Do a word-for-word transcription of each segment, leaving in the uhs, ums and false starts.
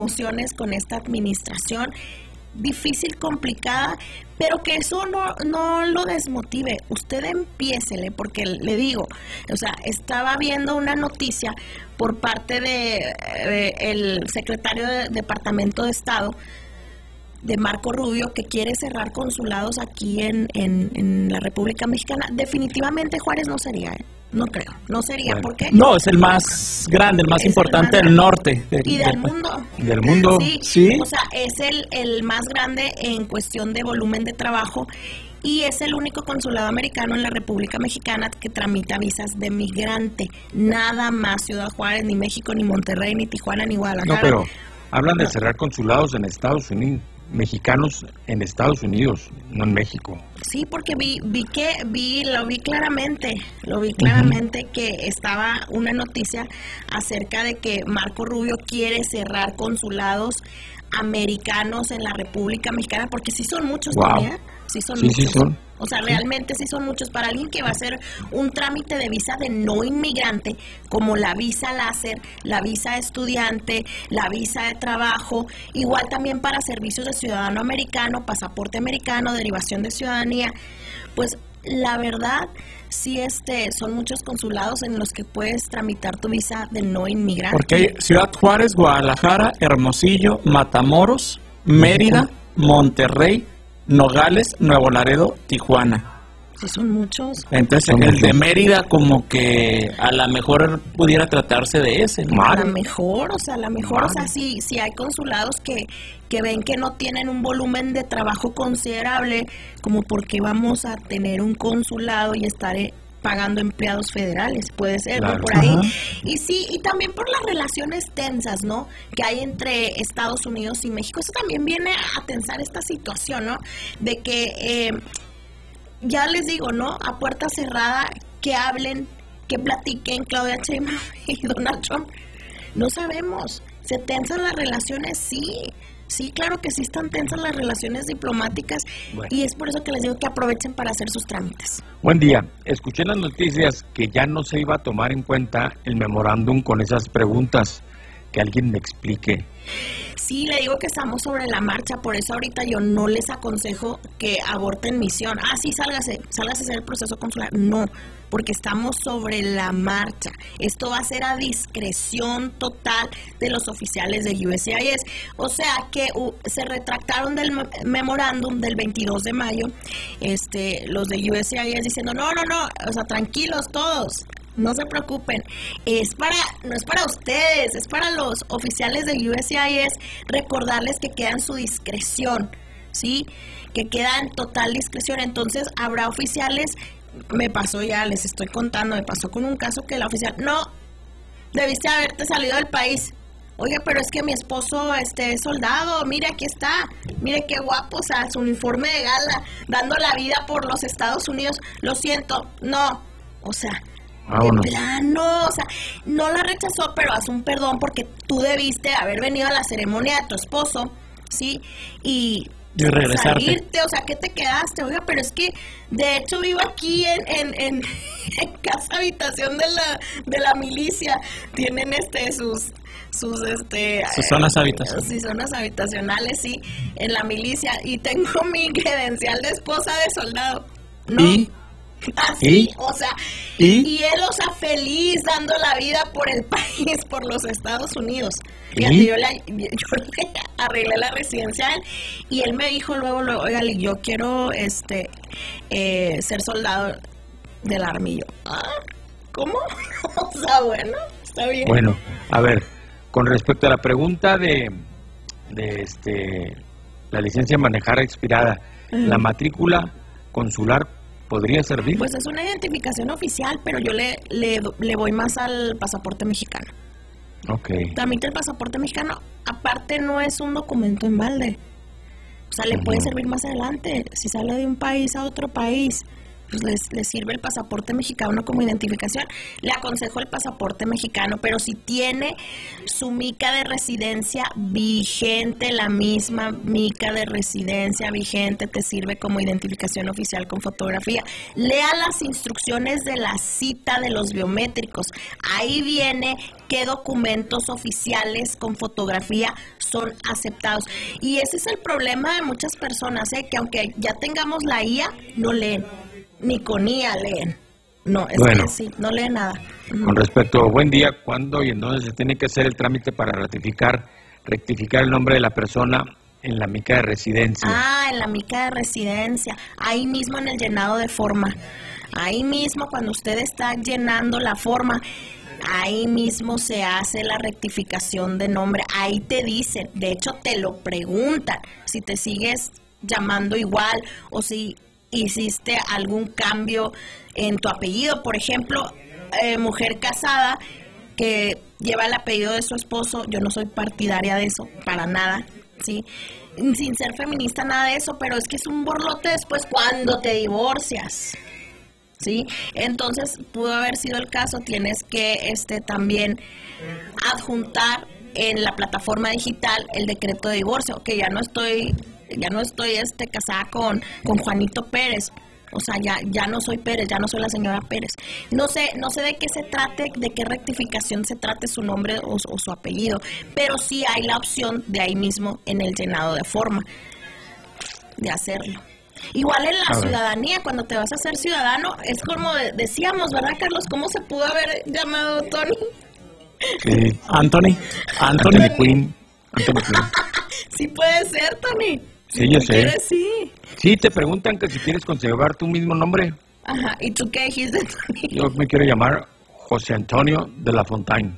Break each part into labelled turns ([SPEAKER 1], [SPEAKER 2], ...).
[SPEAKER 1] emociones con esta administración difícil, complicada, pero que eso no, no lo desmotive. Usted empiécele, porque le digo, o sea, estaba viendo una noticia por parte de, de el secretario de Departamento de Estado, de Marco Rubio, que quiere cerrar consulados aquí en, en, en la República Mexicana. Definitivamente Juárez no sería, ¿eh? No creo, no sería,
[SPEAKER 2] bueno,
[SPEAKER 1] ¿por qué?
[SPEAKER 2] No, es el más grande, el más es importante el más del norte.
[SPEAKER 1] Del, y del,
[SPEAKER 2] del
[SPEAKER 1] mundo.
[SPEAKER 2] Del mundo,
[SPEAKER 1] sí.
[SPEAKER 2] sí.
[SPEAKER 1] O sea, es el, el más grande en cuestión de volumen de trabajo y es el único consulado americano en la República Mexicana que tramita visas de migrante. Nada más Ciudad Juárez, ni México, ni Monterrey, ni Tijuana, ni Guadalajara.
[SPEAKER 3] No, pero hablan de cerrar consulados en Estados Unidos. Mexicanos en Estados Unidos, no en México.
[SPEAKER 1] Sí, porque vi vi que vi lo vi claramente, lo vi claramente uh-huh. que estaba una noticia acerca de que Marco Rubio quiere cerrar consulados americanos en la República Mexicana, porque sí son muchos
[SPEAKER 3] wow.
[SPEAKER 1] también, sí son
[SPEAKER 3] sí,
[SPEAKER 1] muchos.
[SPEAKER 3] Sí son.
[SPEAKER 1] O sea, realmente sí son muchos. Para alguien que va a hacer un trámite de visa de no inmigrante, como la visa láser, la visa estudiante, la visa de trabajo, igual también para servicios de ciudadano americano, pasaporte americano, derivación de ciudadanía, pues la verdad, sí este, son muchos consulados en los que puedes tramitar tu visa de no inmigrante.
[SPEAKER 2] Porque hay Ciudad Juárez, Guadalajara, Hermosillo, Matamoros, Mérida, Monterrey, Nogales, Nuevo Laredo, Tijuana.
[SPEAKER 1] Sí, son muchos.
[SPEAKER 2] Entonces,
[SPEAKER 3] son
[SPEAKER 2] el
[SPEAKER 3] muchos.
[SPEAKER 2] de Mérida como que a lo mejor pudiera tratarse de ese, ¿no?
[SPEAKER 1] A lo mejor, o sea, a lo mejor, Madre. o sea, sí, sí hay consulados que, que ven que no tienen un volumen de trabajo considerable, como porque vamos a tener un consulado y estar pagando empleados federales, puede ser, claro. ¿no? Por ahí. Ajá. Y sí, y también por las relaciones tensas, ¿no? Que hay entre Estados Unidos y México. Eso también viene a tensar esta situación, ¿no? De que, eh, ya les digo, ¿no? A puerta cerrada, que hablen, que platiquen Claudia Sheinbaum y Donald Trump. No sabemos. ¿Se tensan las relaciones? Sí. Sí, claro que sí están tensas las relaciones diplomáticas bueno. y es por eso que les digo que aprovechen para hacer sus trámites.
[SPEAKER 3] Buen día. Escuché en las noticias que ya no se iba a tomar en cuenta el memorándum con esas preguntas. Que alguien me explique.
[SPEAKER 1] Sí, le digo que estamos sobre la marcha, por eso ahorita yo no les aconsejo que aborten misión. Ah, sí, sálgase, sálgase a hacer el proceso consular. No, porque estamos sobre la marcha. Esto va a ser a discreción total de los oficiales de U S C I S. O sea que uh, se retractaron del memorándum del veintidós de mayo, este, los de U S C I S diciendo, no, no, no, o sea, tranquilos todos. No se preocupen, es para, no es para ustedes, es para los oficiales de U S C I S, recordarles que queda en su discreción, ¿sí? Que queda en total discreción. Entonces habrá oficiales, me pasó ya, les estoy contando, me pasó con un caso que la oficial, no, debiste haberte salido del país. Oye, pero es que mi esposo este, es soldado, mire, aquí está, mire qué guapo, o sea, su uniforme de gala, dando la vida por los Estados Unidos. Lo siento, no, o sea...
[SPEAKER 3] Vámonos.
[SPEAKER 1] De plano, o sea, no la rechazó, pero haz un perdón porque tú debiste haber venido a la ceremonia de tu esposo, ¿sí? Y,
[SPEAKER 2] y regresarte.
[SPEAKER 1] Salirte, o sea, ¿qué te quedaste? Oiga, pero es que de hecho vivo aquí en, en, en, en casa habitación de la, de la milicia. Tienen este sus sus este
[SPEAKER 2] sus zonas habitacionales.
[SPEAKER 1] Sí, zonas habitacionales, sí, en la milicia. Y tengo mi credencial de esposa de soldado. No.
[SPEAKER 2] ¿Y?
[SPEAKER 1] Así, ¿Y? o sea,
[SPEAKER 2] ¿Y?
[SPEAKER 1] y él, o sea, feliz dando la vida por el país, por los Estados Unidos. Fíjate,
[SPEAKER 2] ¿Y?
[SPEAKER 1] yo, la, yo le arreglé la residencial y él me dijo luego, luego oiga, yo quiero este eh, ser soldado del Armillo. Ah, ¿cómo? O sea, bueno, está bien.
[SPEAKER 3] Bueno, a ver, con respecto a la pregunta de, de este la licencia de manejar expirada, uh-huh. la matrícula consular ¿podría servir?
[SPEAKER 1] Pues es una identificación oficial, pero yo le, le, le voy más al pasaporte mexicano.
[SPEAKER 3] Ok.
[SPEAKER 1] Tramite el pasaporte mexicano, aparte no es un documento en balde. O sea, le uh-huh. puede servir más adelante, si sale de un país a otro país, pues les, les sirve el pasaporte mexicano como identificación. Le aconsejo el pasaporte mexicano, pero si tiene su mica de residencia vigente, la misma mica de residencia vigente te sirve como identificación oficial con fotografía. Lea las instrucciones de la cita de los biométricos. Ahí viene qué documentos oficiales con fotografía son aceptados. Y ese es el problema de muchas personas, ¿eh? Que aunque ya tengamos la I A, no leen. Ni con I A leen. No, es
[SPEAKER 3] bueno,
[SPEAKER 1] que sí, no leen nada.
[SPEAKER 3] Con respecto a buen día, ¿cuándo y en dónde se tiene que hacer el trámite para ratificar, rectificar el nombre de la persona en la mica de residencia?
[SPEAKER 1] Ah, en la mica de residencia. Ahí mismo en el llenado de forma. Ahí mismo cuando usted está llenando la forma, ahí mismo se hace la rectificación de nombre. Ahí te dicen, de hecho te lo preguntan, si te sigues llamando igual o si hiciste algún cambio en tu apellido. Por ejemplo, eh, mujer casada que lleva el apellido de su esposo, yo no soy partidaria de eso, para nada, ¿sí? Sin ser feminista, nada de eso, pero es que es un borlote después cuando te divorcias, ¿sí? Entonces, pudo haber sido el caso, tienes que este también adjuntar en la plataforma digital el decreto de divorcio, que ya no estoy ya no estoy este casada con, con Juanito Pérez, o sea, ya ya no soy Pérez, ya no soy la señora Pérez. No sé no sé de qué se trate, de qué rectificación se trate su nombre o, o su apellido, pero sí hay la opción de ahí mismo en el llenado de forma de hacerlo. Igual en la ciudadanía, cuando te vas a hacer ciudadano, es como de, decíamos, ¿verdad, Carlos? ¿Cómo se pudo haber llamado Tony?
[SPEAKER 3] Sí.
[SPEAKER 2] Anthony.
[SPEAKER 3] Anthony, Anthony Quinn. Anthony Quinn.
[SPEAKER 1] Sí puede ser, Tony.
[SPEAKER 3] Sí, yo sé.
[SPEAKER 1] Quieres, sí.
[SPEAKER 3] Sí, te preguntan que si quieres conservar tu mismo nombre.
[SPEAKER 1] Ajá, ¿y tú qué dijiste, Tony?
[SPEAKER 3] Yo me quiero llamar José Antonio de la Fontaine.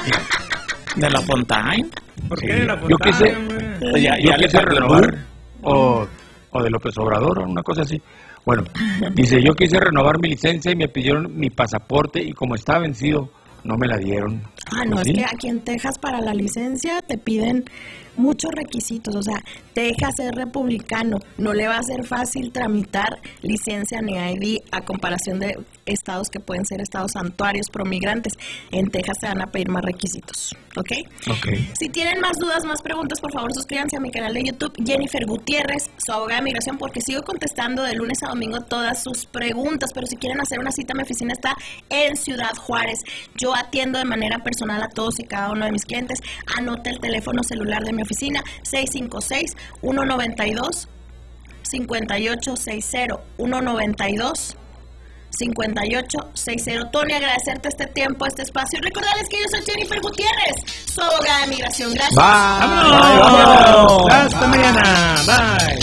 [SPEAKER 2] ¿De la Fontaine?
[SPEAKER 4] ¿Por
[SPEAKER 3] Sí.
[SPEAKER 4] qué de la
[SPEAKER 3] Yo quise,
[SPEAKER 4] Fontaine?
[SPEAKER 3] ya, ya quise renovar, o, o de López Obrador, o una cosa así. Bueno, dice, yo quise renovar mi licencia y me pidieron mi pasaporte y como está vencido, no me la dieron.
[SPEAKER 1] Ah, no,
[SPEAKER 3] ¿Sí?
[SPEAKER 1] es que aquí en Texas para la licencia te piden muchos requisitos, o sea, Texas es republicano, no le va a ser fácil tramitar licencia ni I D a comparación de estados que pueden ser estados santuarios promigrantes. En Texas te van a pedir más requisitos, ¿ok?
[SPEAKER 3] Ok.
[SPEAKER 1] Si tienen más dudas, más preguntas, por favor suscríbanse a mi canal de YouTube, Jennifer Gutiérrez, su abogada de migración, porque sigo contestando de lunes a domingo todas sus preguntas, pero si quieren hacer una cita, mi oficina está en Ciudad Juárez. Yo atiendo de manera personal a todos y cada uno de mis clientes. Anota el teléfono celular de mi oficina, seis cinco seis, uno nueve dos, cinco ocho seis cero, uno nueve dos, cinco ocho seis cero. Tony, agradecerte este tiempo, este espacio. Y recordarles que yo soy Jennifer Gutiérrez, su abogada de migración. Gracias.
[SPEAKER 3] Bye.
[SPEAKER 4] ¡Vámonos! ¡Hasta mañana! Bye.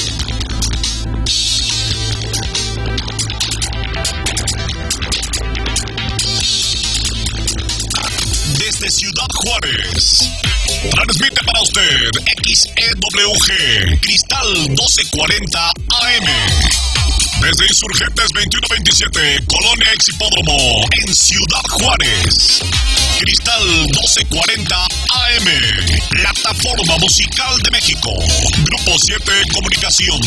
[SPEAKER 5] Desde Ciudad Juárez, transmite para usted X E W G, Cristal doce cuarenta A M. Desde Insurgentes veintiuno veintisiete, Colonia Exhipódromo, en Ciudad Juárez. Cristal doce cuarenta A M, plataforma musical de México. Grupo siete Comunicación.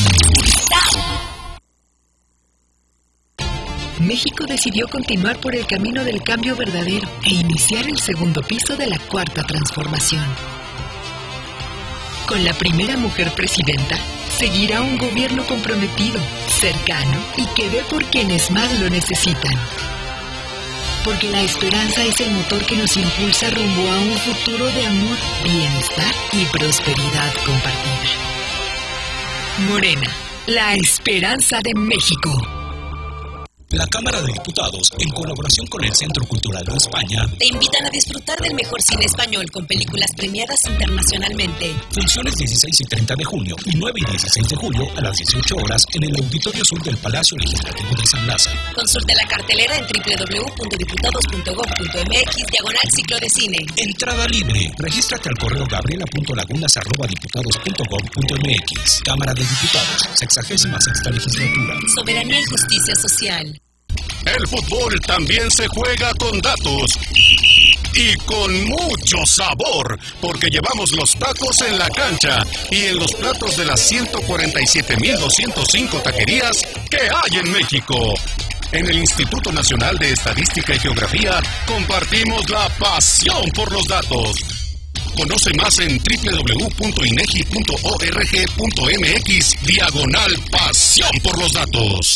[SPEAKER 6] México decidió continuar por el camino del cambio verdadero e iniciar el segundo piso de la cuarta transformación. Con la primera mujer presidenta, seguirá un gobierno comprometido, cercano y que ve por quienes más lo necesitan. Porque la esperanza es el motor que nos impulsa rumbo a un futuro de amor, bienestar y prosperidad compartida. Morena, la esperanza de México.
[SPEAKER 5] La Cámara de Diputados, en colaboración con el Centro Cultural de España,
[SPEAKER 6] Te invitan a disfrutar del mejor cine español con películas premiadas internacionalmente.
[SPEAKER 5] funciones dieciséis y treinta de junio y nueve y dieciséis de julio a las dieciocho horas en el Auditorio Sur del Palacio Legislativo de San Lázaro.
[SPEAKER 6] Consulta la cartelera en doble u doble u doble u punto diputados punto gob punto m x diagonal ciclo de cine.
[SPEAKER 5] Entrada libre. Regístrate al correo gabriela punto lagunas arroba diputados punto gob punto m x. Cámara de Diputados, sexagésima sexta legislatura.
[SPEAKER 6] Soberanía y justicia social.
[SPEAKER 5] El fútbol también se juega con datos y con mucho sabor, porque llevamos los tacos en la cancha y en los platos de las ciento cuarenta y siete mil doscientas cinco taquerías que hay en México. En el Instituto Nacional de Estadística y Geografía compartimos la pasión por los datos. Conoce más en doble u doble u doble u punto inegi punto org punto mx diagonal pasión por los datos.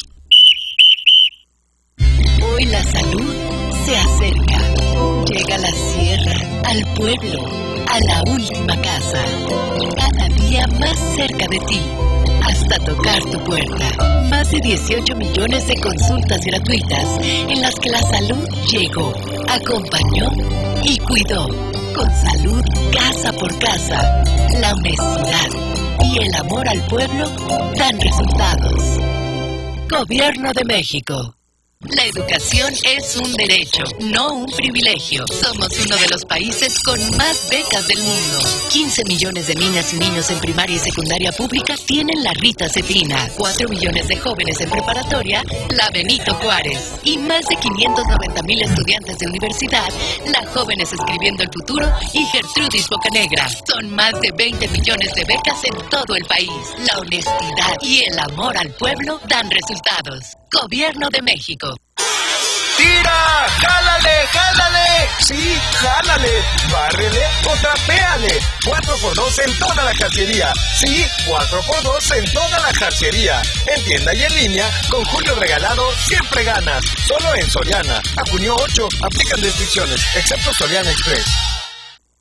[SPEAKER 6] Hoy la salud se acerca. Llega a la sierra, al pueblo, a la última casa. Cada día más cerca de ti, hasta tocar tu puerta. Más de dieciocho millones de consultas gratuitas en las que la salud llegó, acompañó y cuidó. Con salud casa por casa, la honestidad y el amor al pueblo dan resultados. Gobierno de México. La educación es un derecho, no un privilegio. Somos uno de los países con más becas del mundo. quince millones de niñas y niños en primaria y secundaria pública tienen la Rita Cetina. cuatro millones de jóvenes en preparatoria, la Benito Juárez. Y más de quinientos noventa mil estudiantes de universidad, la Jóvenes Escribiendo el Futuro y Gertrudis Bocanegra. Son más de veinte millones de becas en todo el país. La honestidad y el amor al pueblo dan resultados. Gobierno de México.
[SPEAKER 7] ¡Tira! ¡Jálale! ¡Jálale! ¡Sí! ¡Jálale! ¡Bárrele o trapéale! cuatro por dos en toda la jarciería. Sí, cuatro por dos en toda la jarciería. En tienda y en línea, con Julio Regalado siempre ganas. Solo en Soriana. A junio ocho, aplican restricciones, excepto Soriana Express.